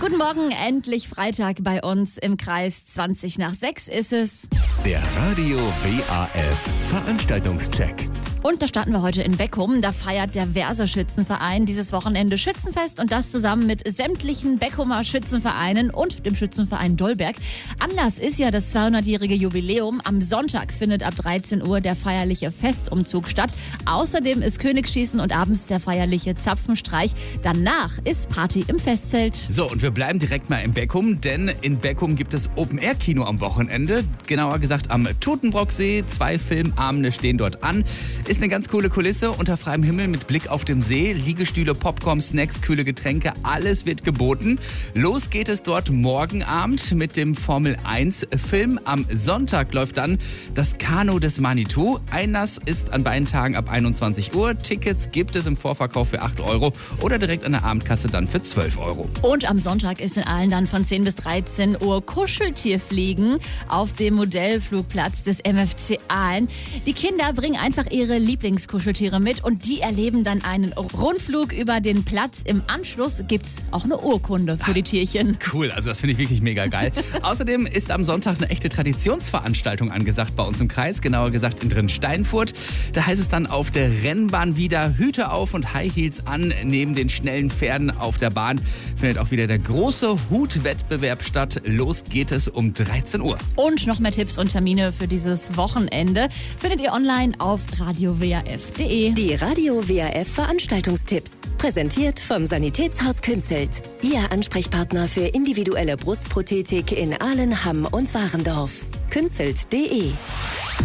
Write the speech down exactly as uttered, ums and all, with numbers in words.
Guten Morgen, endlich Freitag bei uns im Kreis. zwanzig nach sechs ist es. Der Radio W A F Veranstaltungscheck. Und da starten wir heute in Beckum. Da feiert der Verser Schützenverein dieses Wochenende Schützenfest und das zusammen mit sämtlichen Beckumer Schützenvereinen und dem Schützenverein Dolberg. Anlass ist ja das zweihundertjährige Jubiläum. Am Sonntag findet ab dreizehn Uhr der feierliche Festumzug statt. Außerdem ist Königsschießen und abends der feierliche Zapfenstreich. Danach ist Party im Festzelt. So, und wir bleiben direkt mal in Beckum, denn in Beckum gibt es Open-Air-Kino am Wochenende. Genauer gesagt am Tutenbrocksee. Zwei Filmabende stehen dort an. Ist eine ganz coole Kulisse unter freiem Himmel mit Blick auf den See. Liegestühle, Popcorn, Snacks, kühle Getränke, alles wird geboten. Los geht es dort morgen Abend mit dem Formel eins Film. Am Sonntag läuft dann das Kanu des Manitou. Einlass ist an beiden Tagen ab einundzwanzig Uhr. Tickets gibt es im Vorverkauf für acht Euro oder direkt an der Abendkasse dann für zwölf Euro. Und am Sonntag ist in Aalen dann von zehn bis dreizehn Uhr Kuscheltierfliegen auf dem Modellflugplatz des M F C Aalen. Die Kinder bringen einfach ihre Lieblingskuscheltiere mit und die erleben dann einen Rundflug über den Platz. Im Anschluss gibt's auch eine Urkunde für die Tierchen. Cool, also das finde ich wirklich mega geil. Außerdem ist am Sonntag eine echte Traditionsveranstaltung angesagt bei uns im Kreis, genauer gesagt in Drinsteinfurt. Da heißt es dann auf der Rennbahn wieder Hüte auf und High Heels an. Neben den schnellen Pferden auf der Bahn findet auch wieder der große Hutwettbewerb statt. Los geht es um dreizehn Uhr. Und noch mehr Tipps und Termine für dieses Wochenende findet ihr online auf radio w a f punkt de. Die Radio W A F Veranstaltungstipps. Präsentiert vom Sanitätshaus Künzelt. Ihr Ansprechpartner für individuelle Brustprothetik in Aalen, Hamm und Warendorf. künzelt punkt de